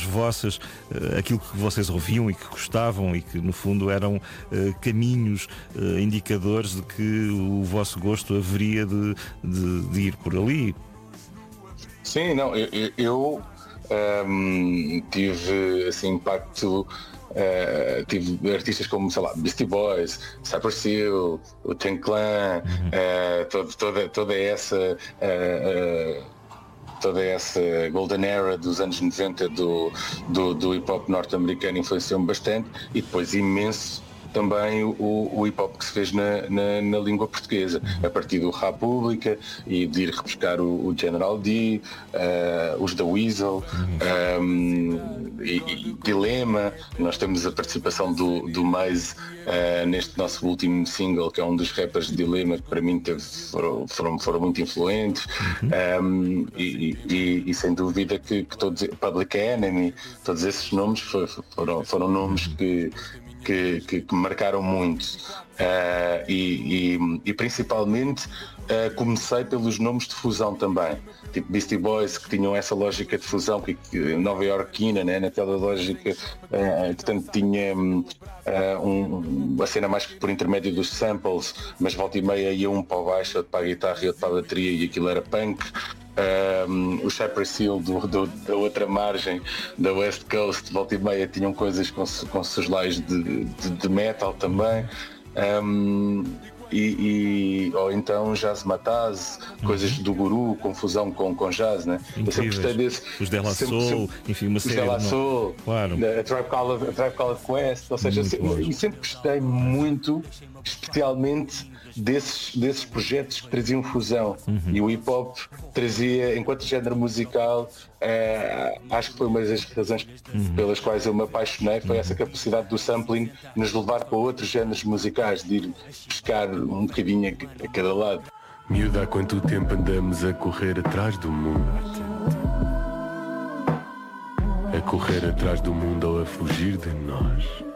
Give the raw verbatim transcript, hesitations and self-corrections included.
vossas, uh, aquilo que vocês ouviam e que gostavam e que no fundo eram uh, caminhos, uh, indicadores de que o vosso gosto haveria de, de, de ir por ali. Sim, não, eu, eu, eu um, tive assim, impacto. Uh, tive artistas como, sei lá, Beastie Boys, Cypress Hill, o Ten Clan, uhum. uh, todo, toda, toda essa uh, uh, toda essa golden era dos anos noventa do, do, do hip hop norte-americano influenciou-me bastante, e depois imenso também o, o hip hop que se fez na, na, na língua portuguesa, a partir do República e de ir rebuscar o, o General D, uh, os da Weasel, um, e, e Dilema. Nós temos a participação do, do Maze uh, neste nosso último single, que é um dos rappers de Dilema, que para mim teve, foram, foram, foram muito influentes, um, e, e, e sem dúvida que, que todos, Public Enemy, todos esses nomes foram, foram nomes que Que, que, que me marcaram muito, uh, e, e, e principalmente uh, comecei pelos nomes de fusão também, tipo Beastie Boys, que tinham essa lógica de fusão que, que nova iorquina, né, naquela lógica, uh, que tanto tinha uh, um, uma cena mais por intermédio dos samples, mas volta e meia ia um para o baixo, outro para a guitarra e outro para a bateria, e aquilo era punk. Um, o Cypress Hill do, do, da outra margem da West Coast, volta e meia tinham coisas com, com soslais de, de, de metal também, um, e, e, ou então Jazz Mataz, uhum. coisas do Guru, confusão com, com jazz, né? Eu sempre gostei desse, os De La Soul, sempre, enfim, uma série de La Soul, claro. a Tribe Called, a Tribe Called Quest, ou seja, sempre, e sempre gostei muito, especialmente desses, desses projetos que traziam fusão, uhum. e o hip hop trazia, enquanto género musical, uh, acho que foi uma das razões uhum. pelas quais eu me apaixonei, foi uhum. essa capacidade do sampling nos levar para outros géneros musicais, de ir buscar um bocadinho a, a cada lado. Miúda, há quanto tempo andamos a correr atrás do mundo? A correr atrás do mundo ou a fugir de nós?